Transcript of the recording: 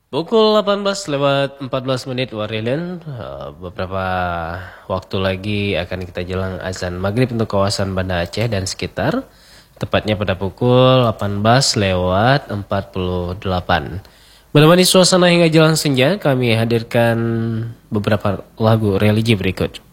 Pukul 18 lewat 14 menit Warilian. Beberapa waktu lagi akan kita jelang azan maghrib untuk kawasan Banda Aceh dan sekitar. Tepatnya pada pukul 18 lewat 48. Menemani suasana hingga jelang senja, kami hadirkan beberapa lagu religi berikut.